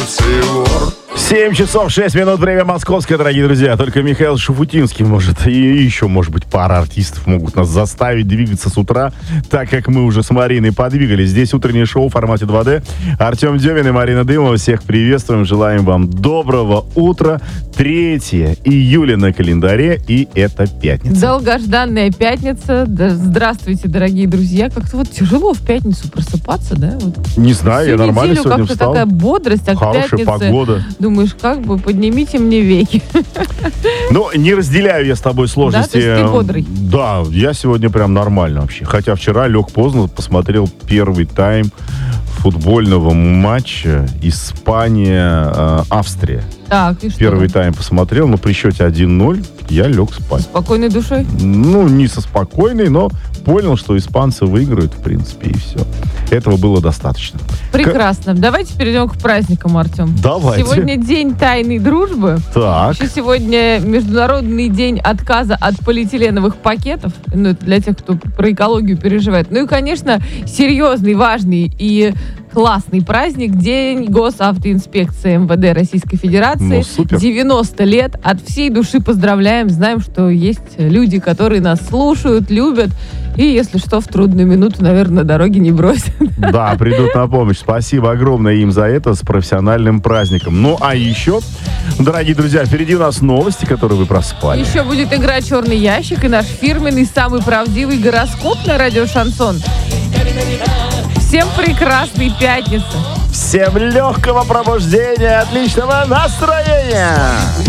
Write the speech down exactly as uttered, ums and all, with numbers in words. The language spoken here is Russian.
семь часов шесть минут, время московское, дорогие друзья. Только Михаил Шуфутинский может, и еще, может быть, пара артистов могут нас заставить двигаться с утра, так как мы уже с Мариной подвигались. Здесь утреннее шоу в формате два дэ. Артем Демин и Марина Дымова. Всех приветствуем, желаем вам доброго утра. третьего июля на календаре, и это пятница. Долгожданная пятница. Да, здравствуйте, дорогие друзья. Как-то вот тяжело в пятницу просыпаться, да? Вот. Не знаю, Всю я нормально неделю сегодня как-то встал. Такая бодрость, а к Хорошая пятнице погода. думаешь, как бы поднимите мне веки. Ну, не разделяю я с тобой сложности. Да, то есть ты бодрый? Да, я сегодня прям нормально вообще. Хотя вчера лег поздно, посмотрел первый тайм футбольного матча Испания-Австрия. Так, и что? Первый тайм посмотрел, но при счете один ноль я лег спать. Спокойной душой? Ну, не со спокойной, но понял, что испанцы выиграют, в принципе, и все. Этого было достаточно. Прекрасно. К... Давайте перейдем к праздникам, Артем. Давайте. Сегодня день тайной дружбы. Так. Еще сегодня Международный день отказа от полиэтиленовых пакетов. Ну, это для тех, кто про экологию переживает. Ну и, конечно, серьезный, важный и классный праздник. День госавтоинспекции эм вэ дэ Российской Федерации. Ну, супер. девяносто лет. От всей души поздравляем. Знаем, что есть люди, которые нас слушают, любят. И, если что, в трудную минуту, наверное, на дороге не бросят. Да, придут на помощь. Спасибо огромное им за это, с профессиональным праздником. Ну, а еще, дорогие друзья, впереди у нас новости, которые вы проспали. Еще будет игра «Черный ящик» и наш фирменный, самый правдивый гороскоп на радио «Шансон». Всем прекрасной пятницы. Всем легкого пробуждения, отличного настроения.